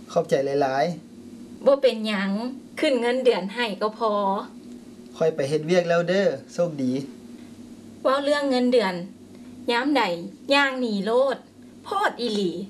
ขอบใจหลายบ่เป็นหยังขึ้นเงินเดือนให้ก็พอค่อยไปเฮ็ดเวียกแล้วเด้อโชคดีเว้าเรื่องเงินเดือนยามใดย่างหนีโลดโพดอีหลี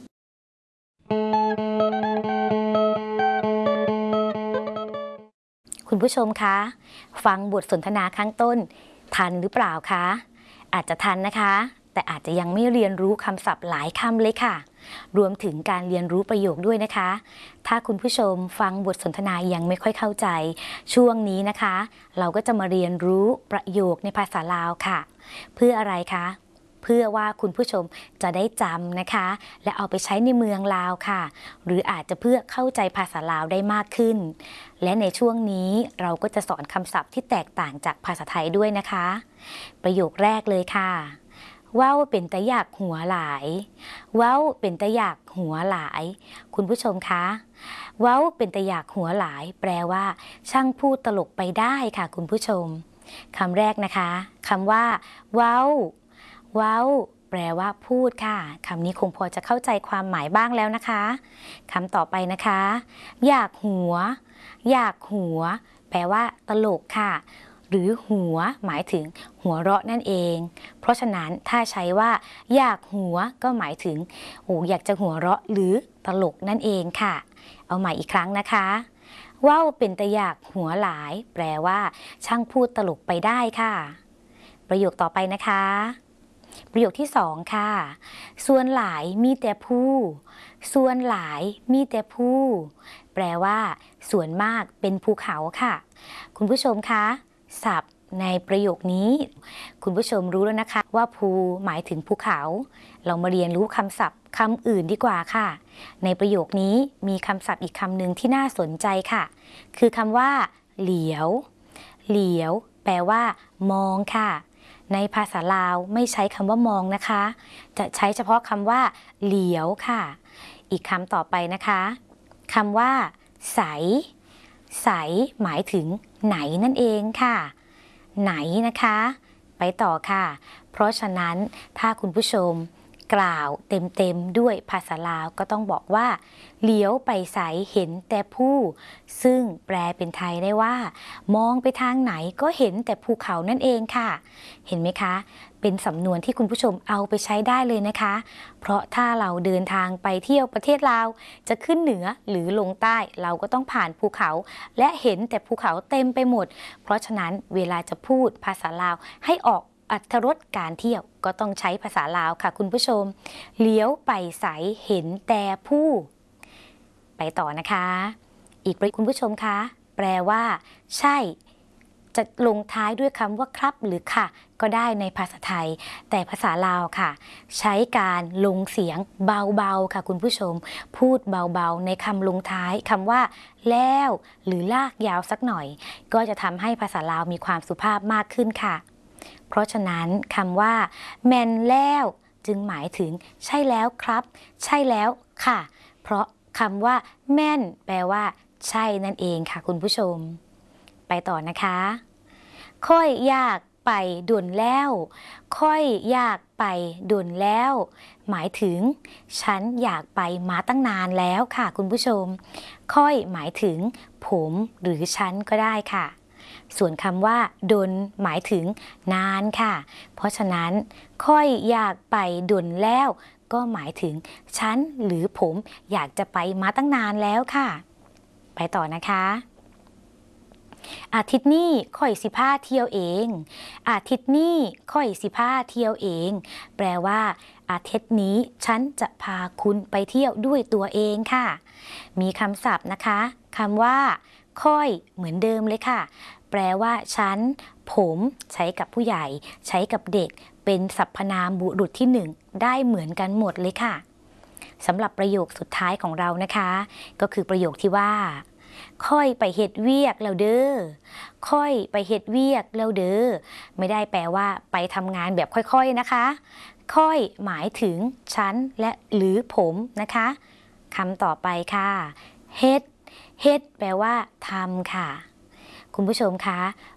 คุณผู้ชมคะฟังบทสนทนาข้างต้นทันหรือเปล่าคะอาจจะทันนะคะแต่อาจจะยังไม่เรียนรู้คำศัพท์หลายคำเลยค่ะรวมถึงการเรียนรู้ประโยคด้วยนะคะถ้าคุณผู้ชมฟังบทสนทนายังไม่ค่อยเข้าใจช่วงนี้นะคะเราก็จะมาเรียนรู้ประโยคในภาษาลาวค่ะเพื่ออะไรคะเพื่อว่าคุณผู้ชมจะได้จำนะคะและเอาไปใช้ในเมืองลาวค่ะหรืออาจจะเพื่อเข้าใจภาษาลาวได้มากขึ้นและในช่วงนี้เราก็จะสอนคำศัพท์ที่แตกต่างจากภาษาไทยด้วยนะคะประโยคแรกเลยค่ะเว้าเป็นตะอยากหัวหลายเว้าเป็นตะอยากหัวหลายคุณผู้ชมคะเว้าเป็นตะอยากหัวหลายแปลว่าช่างพูดตลกไปได้ค่ะคุณผู้ชมคำแรกนะคะคำว่าเว้าเว้าแปลว่าพูดค่ะคำนี้คงพอจะเข้าใจความหมายบ้างแล้วนะคะคำต่อไปนะคะอยากหัวอยากหัวแปลว่าตลกค่ะหรือหัวหมายถึงหัวเราะนั่นเองเพราะฉะนั้นถ้าใช้ว่าอยากหัวก็หมายถึงอยากจะหัวเราะหรือตลกนั่นเองค่ะเอาใหม่อีกครั้งนะคะเว้าเป็นตะอยากหัวหลายแปลว่าช่างพูดตลกไปได้ค่ะประโยคต่อไปนะคะประโยคที่สองค่ะส่วนหลายมีแต่ผู้ส่วนหลายมีแต่ผู้แปลว่าส่วนมากเป็นภูเขาค่ะคุณผู้ชมคะศัพท์ในประโยคนี้คุณผู้ชมรู้แล้วนะคะว่าภูหมายถึงภูเขาเรามาเรียนรู้คำศัพท์คำอื่นดีกว่าค่ะในประโยคนี้มีคำศัพท์อีกคำหนึ่งที่น่าสนใจค่ะคือคำว่าเหลียวเหลียวแปลว่ามองค่ะในภาษาลาวไม่ใช้คำว่ามองนะคะจะใช้เฉพาะคำว่าเหลียวค่ะอีกคำต่อไปนะคะคำว่าใสใสหมายถึงไหนนั่นเองค่ะไหนนะคะไปต่อค่ะเพราะฉะนั้นถ้าคุณผู้ชมกล่าวเต็มๆด้วยภาษาลาวก็ต้องบอกว่าเลี้ยวไปใสเห็นแต่ผู้ซึ่งแปลเป็นไทยได้ว่ามองไปทางไหนก็เห็นแต่ภูเขานั่นเองค่ะเห็นไหมคะเป็นสำนวนที่คุณผู้ชมเอาไปใช้ได้เลยนะคะเพราะถ้าเราเดินทางไปเที่ยวประเทศลาวจะขึ้นเหนือหรือลงใต้เราก็ต้องผ่านภูเขาและเห็นแต่ภูเขาเต็มไปหมดเพราะฉะนั้นเวลาจะพูดภาษาลาวให้ออกอรรถรสการเที่ยวก็ต้องใช้ภาษาลาวค่ะคุณผู้ชมเลี้ยวไปใสเห็นแต่ผู้ไปต่อนะคะอีกคุณผู้ชมคะแปลว่าใช่จะลงท้ายด้วยคำว่าครับหรือค่ะก็ได้ในภาษาไทยแต่ภาษาลาวค่ะใช้การลงเสียงเบาๆค่ะคุณผู้ชมพูดเบาๆในคำลงท้ายคำว่าแล้วหรือลากยาวสักหน่อยก็จะทำให้ภาษาลาวมีความสุภาพมากขึ้นค่ะเพราะฉะนั้นคำว่าแม่นแล้วจึงหมายถึงใช่แล้วครับใช่แล้วค่ะเพราะคำว่าแม่นแปลว่าใช่นั่นเองค่ะคุณผู้ชมไปต่อนะคะค่อยอยากไปด่วนแล้วค่อยอยากไปด่วนแล้วหมายถึงฉันอยากไปมาตั้งนานแล้วค่ะคุณผู้ชมค่อยหมายถึงผมหรือฉันก็ได้ค่ะส่วนคำว่าดนหมายถึงนานค่ะเพราะฉะนั้นค่อยอยากไปด่วนแล้วก็หมายถึงฉันหรือผมอยากจะไปมาตั้งนานแล้วค่ะไปต่อนะคะอาทิตย์นี้ค่อยสิพาเที่ยวเองอาทิตย์นี้ค่อยสิพาเที่ยวเองแปลว่าอาทิตย์นี้ฉันจะพาคุณไปเที่ยวด้วยตัวเองค่ะมีคำศัพท์นะคะคำว่าค่อยเหมือนเดิมเลยค่ะแปลว่าฉันผมใช้กับผู้ใหญ่ใช้กับเด็กเป็นสรรพนามบุรุษที่หนึ่งได้เหมือนกันหมดเลยค่ะสำหรับประโยคสุดท้ายของเรานะคะก็คือประโยคที่ว่าค่อยไปเฮ็ดเวียกแล้วเด้อค่อยไปเฮ็ดเวียกแล้วเด้อไม่ได้แปลว่าไปทำงานแบบค่อยๆนะคะค่อยหมายถึงฉันและหรือผมนะคะคำต่อไปค่ะเฮ็ดเฮ็ดแปลว่าทำค่ะคุณผู้ชมคะ